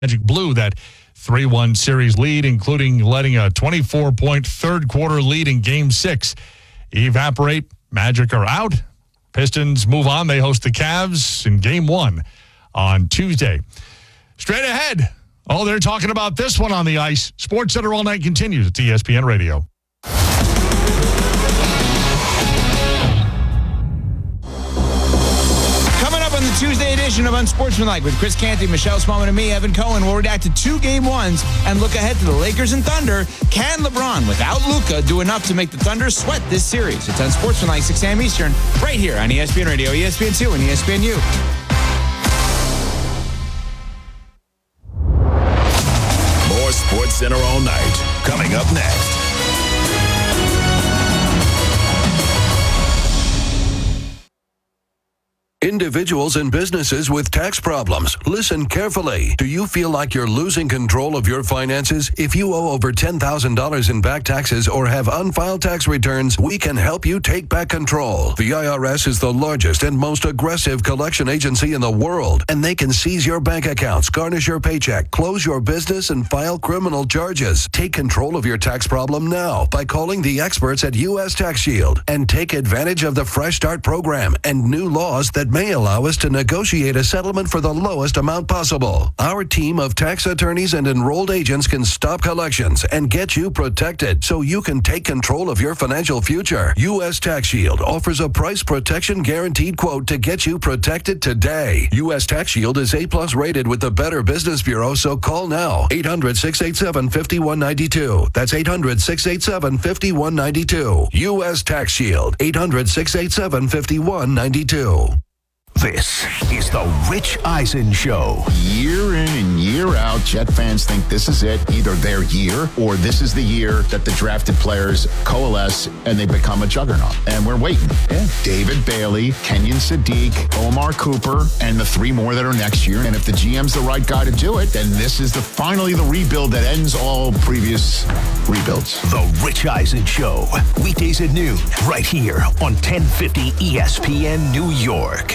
Magic blew that 3-1 series lead, including letting a 24-point third-quarter lead in Game 6 evaporate. Magic are out. Pistons move on. They host the Cavs in Game 1 on Tuesday. Straight ahead, they're talking about this one on the ice. SportsCenter All Night continues at ESPN Radio. The Tuesday edition of Unsportsmanlike with Chris Canty, Michelle Smallman, and me, Evan Cohen. We'll react to 2 Game 1s and look ahead to the Lakers and Thunder. Can LeBron, without Luka, do enough to make the Thunder sweat this series? It's Unsportsmanlike, 6 a.m. Eastern, right here on ESPN Radio, ESPN2, and ESPNU. More SportsCenter All Night coming up next. Individuals and businesses with tax problems, listen carefully. Do you feel like you're losing control of your finances? If you owe over $10,000 in back taxes or have unfiled tax returns, we can help you take back control. The IRS is the largest and most aggressive collection agency in the world, and they can seize your bank accounts, garnish your paycheck, close your business, and file criminal charges. Take control of your tax problem now by calling the experts at U.S. Tax Shield and take advantage of the Fresh Start program and new laws that may allow us to negotiate a settlement for the lowest amount possible. Our team of tax attorneys and enrolled agents can stop collections and get you protected so you can take control of your financial future. U.S. Tax Shield offers a price protection guaranteed quote to get you protected today. U.S. Tax Shield is A+ rated with the Better Business Bureau, so call now. 800-687-5192. That's 800-687-5192. U.S. Tax Shield. 800-687-5192. This is the Rich Eisen Show. Year in and year out, Jet fans think this is it, either their year or this is the year that the drafted players coalesce and they become a juggernaut. And we're waiting. Yeah. David Bailey, Kenyon Sadiq, Omar Cooper, and the 3 more that are next year. And if the GM's the right guy to do it, then this is finally the rebuild that ends all previous rebuilds. The Rich Eisen Show. Weekdays at noon, right here on 1050 ESPN New York.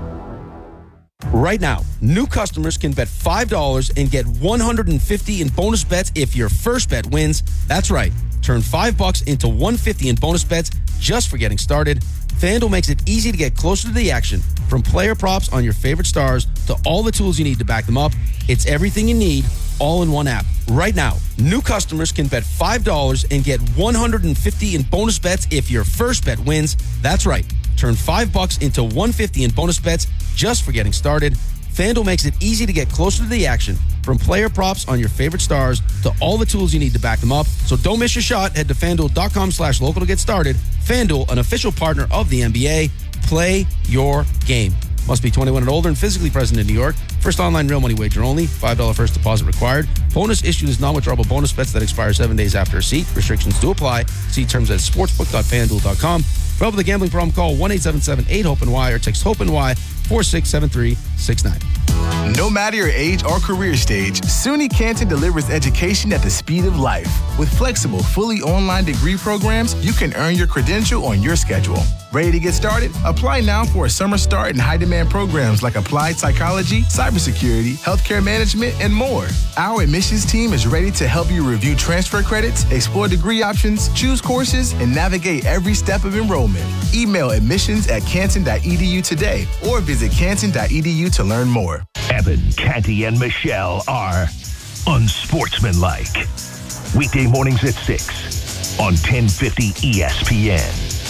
Right now, new customers can bet $5 and get $150 in bonus bets if your first bet wins. That's right. Turn $5 into $150 in bonus bets just for getting started. FanDuel makes it easy to get closer to the action. From player props on your favorite stars to all the tools you need to back them up, it's everything you need all in one app. Right now, new customers can bet $5 and get $150 in bonus bets if your first bet wins. That's right. Turn $5 into $150 in bonus bets just for getting started. FanDuel makes it easy to get closer to the action. From player props on your favorite stars to all the tools you need to back them up. So don't miss your shot. Head to FanDuel.com/local to get started. FanDuel, an official partner of the NBA. Play your game. Must be 21 and older and physically present in New York. First online real money wager only. $5 first deposit required. Bonus issued is non-withdrawable bonus bets that expire 7 days after receipt. Restrictions do apply. See terms at sportsbook.fanduel.com. For help with a gambling problem, call 1-877-8-HOPE-NY or text HOPE-NY 467369. No matter your age or career stage, SUNY Canton delivers education at the speed of life. With flexible, fully online degree programs, you can earn your credential on your schedule. Ready to get started? Apply now for a summer start in high-demand programs like applied psychology, cybersecurity, healthcare management, and more. Our admissions team is ready to help you review transfer credits, explore degree options, choose courses, and navigate every step of enrollment. Email admissions@canton.edu today or visit canton.edu to learn more. Evan, Canty, and Michelle are unsportsmanlike. Weekday mornings at 6 on 1050 ESPN.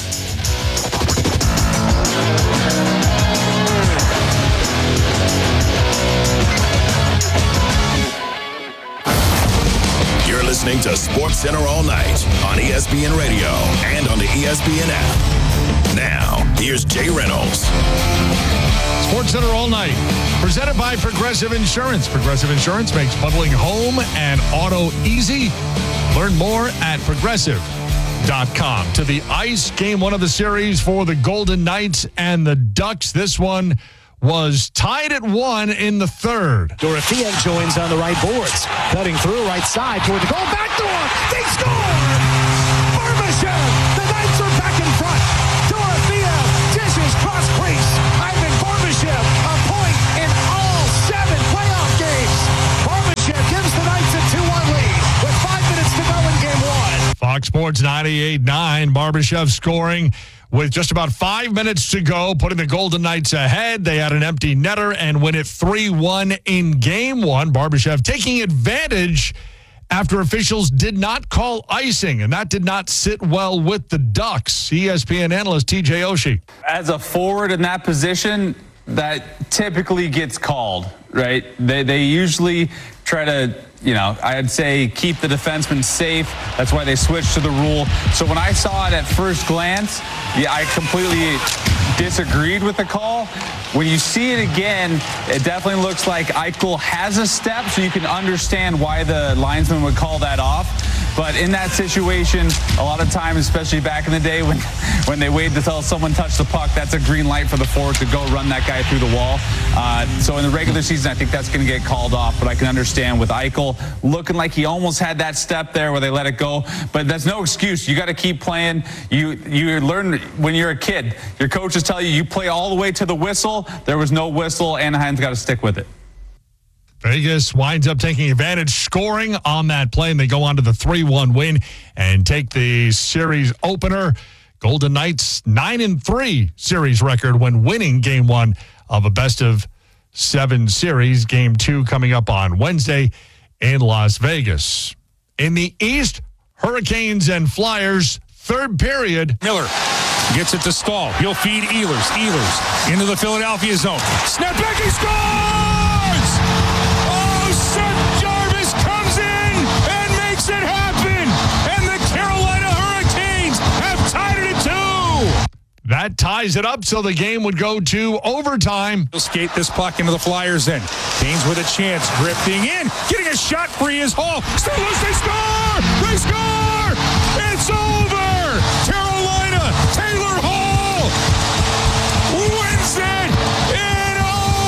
You're listening to SportsCenter All Night on ESPN Radio and on the ESPN app. Now, here's Jay Reynolds. SportsCenter All Night, presented by Progressive Insurance. Progressive Insurance makes bundling home and auto easy. Learn more at progressive.com. To the ice, game 1 of the series for the Golden Knights and the Ducks. This one was tied at 1 in the third. Dorothea joins on the right boards. Cutting through right side toward the goal. Backdoor! They score! Barbashev! The Knights are back in front. Dorothea dishes cross crease. Ivan Barbashev Sports 98.9. Barbashev scoring with just about 5 minutes to go, putting the Golden Knights ahead. They had an empty netter and win it 3-1 in Game 1. Barbashev taking advantage after officials did not call icing, and that did not sit well with the Ducks. ESPN analyst TJ Oshie. As a forward in that position, that typically gets called, right? They usually try to, I'd say keep the defenseman safe. That's why they switched to the rule. So when I saw it at first glance, I completely disagreed with the call. When you see it again, it definitely looks like Eichel has a step, so you can understand why the linesman would call that off. But in that situation, a lot of times, especially back in the day when they waited until someone touched the puck, that's a green light for the forward to go run that guy through the wall. So in the regular season, I think that's going to get called off. But I can understand with Eichel looking like he almost had that step there where they let it go. But that's no excuse. You got to keep playing. You learn when you're a kid. Your coaches tell you play all the way to the whistle. There was no whistle. Anaheim's got to stick with it. Vegas winds up taking advantage, scoring on that play, and they go on to the 3-1 win and take the series opener. Golden Knights 9-3 series record when winning Game 1 of a best-of-7 series. Game 2 coming up on Wednesday in Las Vegas. In the East, Hurricanes and Flyers, third period. Miller gets it to Stahl. He'll feed Ehlers. Ehlers into the Philadelphia zone. Snap back, he scores! Seth Jarvis comes in and makes it happen, and the Carolina Hurricanes have tied it at 2. That ties it up, so the game would go to overtime. He'll skate this puck into the Flyers' end. Canes with a chance, drifting in, getting a shot free is Hall. Still loose, they score! They score! It's over! Carolina, Taylor Hall wins it in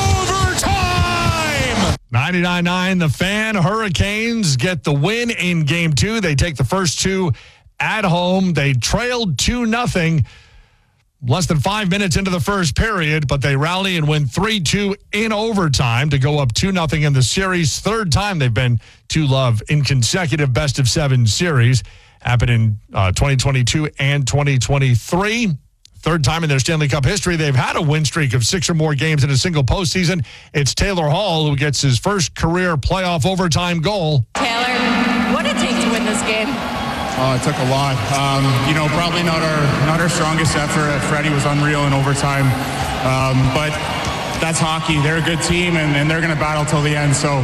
overtime! 99.9 The Fan. Hurricanes get the win in Game 2. They take the first two at home. They trailed 2-0 less than 5 minutes into the first period, but they rally and win 3-2 in overtime to go up 2-0 in the series. Third time they've been 2-0 in consecutive best-of-7 series. Happened in 2022 and 2023. Third time in their Stanley Cup history, they've had a win streak of 6 or more games in a single postseason. It's Taylor Hall who gets his first career playoff overtime goal. Taylor, what did it take to win this game? It took a lot. Probably not our strongest effort. Freddie was unreal in overtime. But that's hockey. They're a good team, and they're going to battle till the end. So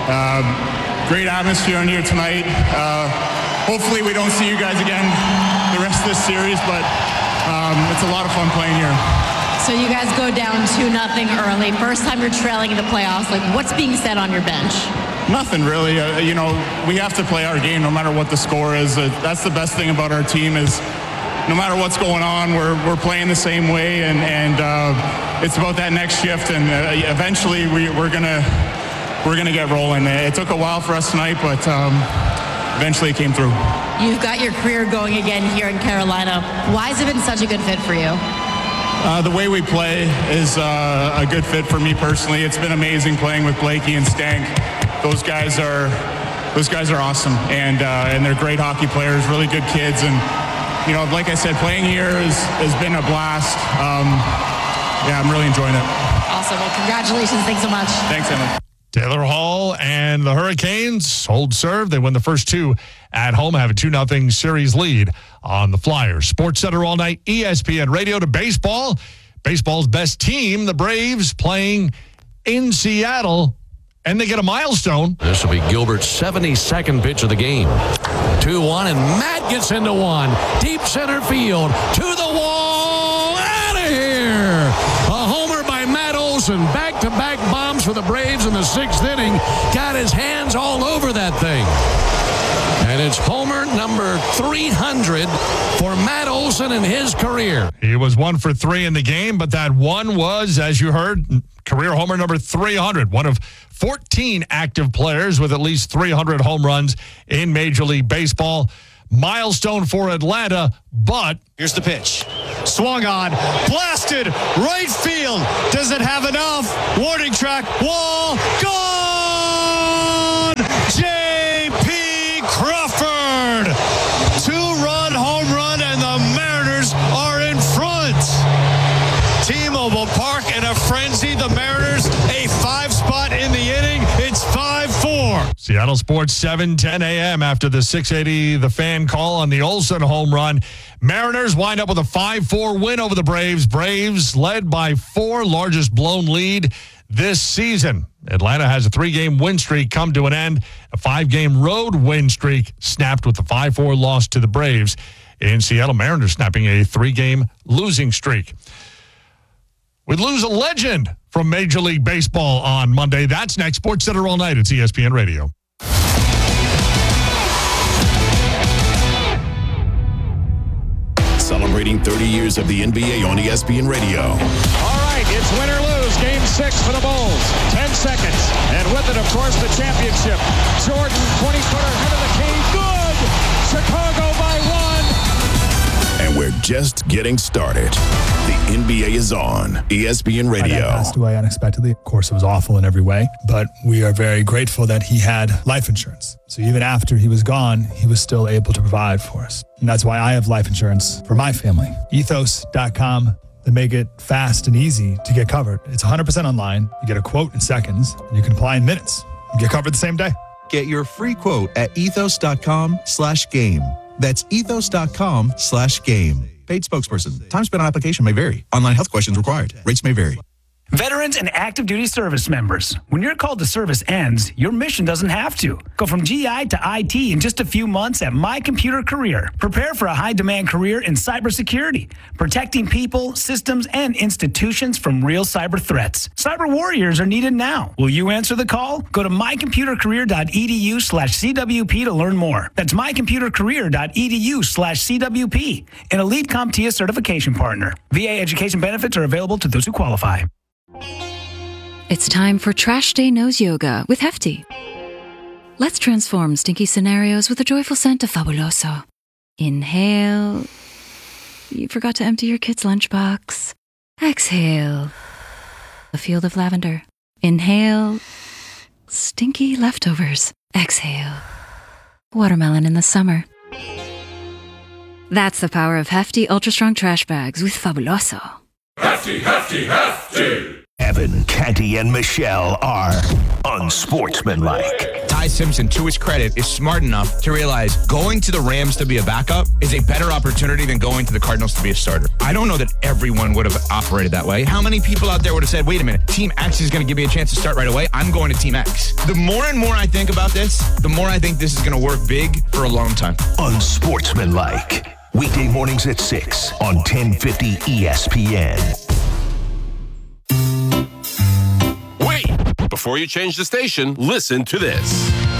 great atmosphere in here tonight. Hopefully we don't see you guys again the rest of this series, but it's a lot of fun playing here. So you guys go down 2-0 early. First time you're trailing in the playoffs. What's being said on your bench? Nothing really. We have to play our game no matter what the score is. That's the best thing about our team is no matter what's going on, we're playing the same way, and it's about that next shift. And eventually we're gonna get rolling. It took a while for us tonight, but eventually it came through. You've got your career going again here in Carolina. Why has it been such a good fit for you? The way we play is a good fit for me personally. It's been amazing playing with Blakey and Stank. Those guys are awesome, and they're great hockey players, really good kids, and like I said, playing here has been a blast. I'm really enjoying it. Awesome. Well, congratulations. Thanks so much. Thanks, Emma. Taylor Hall and the Hurricanes hold serve. They win the first two at home, have a 2-0 series lead on the Flyers. Sports Center all night, ESPN Radio to baseball. Baseball's best team, the Braves, playing in Seattle, and they get a milestone. This will be Gilbert's 72nd pitch of the game. 2-1, and Matt gets into one. Deep center field, to the wall, out of here. A homer by Matt Olson. Back-to-back bombs for the Braves in the 6th inning. Got his hands all over that thing. And it's homer number 300 for Matt Olson in his career. He was 1 for 3 in the game, but that one was, as you heard, career homer number 300. One of 14 active players with at least 300 home runs in Major League Baseball. Milestone for Atlanta, but here's the pitch. Swung on, blasted, right field. Does it have enough? Warning track, wall, gone! J.P. Crawford. 2 runs. Seattle Sports 7:10 a.m. after the 680 The Fan call on the Olsen home run. Mariners wind up with a 5-4 win over the Braves. Braves led by 4, largest blown lead this season. Atlanta has a 3-game win streak come to an end. A 5-game road win streak snapped with the 5-4 loss to the Braves. In Seattle, Mariners snapping a 3-game losing streak. We lose a legend from Major League Baseball on Monday. That's next. Sports Center all night. It's ESPN Radio. Celebrating 30 years of the NBA on ESPN Radio. All right, it's win or lose. Game 6 for the Bulls. 10 seconds. And with it, of course, the championship. Jordan, 20-footer, head of the key. Good! Chicago by 1. And we're just getting started. The NBA is on ESPN Radio. My dad passed away unexpectedly. Of course, it was awful in every way, but we are very grateful that he had life insurance. So even after he was gone, he was still able to provide for us. And that's why I have life insurance for my family. Ethos.com. They make it fast and easy to get covered. It's 100% online. You get a quote in seconds. You can apply in minutes. You get covered the same day. Get your free quote at ethos.com/game. That's ethos.com/game. Paid spokesperson. Time spent on application may vary. Online health questions required. Rates may vary. Veterans and active duty service members, when your call to service ends, your mission doesn't have to. Go from GI to IT in just a few months at My Computer Career. Prepare for a high-demand career in cybersecurity, protecting people, systems, and institutions from real cyber threats. Cyber warriors are needed now. Will you answer the call? Go to mycomputercareer.edu/CWP to learn more. That's mycomputercareer.edu/CWP, an Elite CompTIA certification partner. VA education benefits are available to those who qualify. It's time for Trash Day Nose Yoga with Hefty. Let's transform stinky scenarios with a joyful scent of Fabuloso. Inhale. You forgot to empty your kid's lunchbox. Exhale. A field of lavender. Inhale. Stinky leftovers. Exhale. Watermelon in the summer. That's the power of Hefty Ultra Strong Trash Bags with Fabuloso. Hefty, hefty, hefty. Evan, Canty, and Michelle are unsportsmanlike. Ty Simpson, to his credit, is smart enough to realize going to the Rams to be a backup is a better opportunity than going to the Cardinals to be a starter. I don't know that everyone would have operated that way. How many people out there would have said, wait a minute, Team X is going to give me a chance to start right away. I'm going to Team X. The more and more I think about this, the more I think this is going to work big for a long time. Unsportsmanlike. Weekday mornings at 6 on 1050 ESPN. Wait! Before you change the station, listen to this.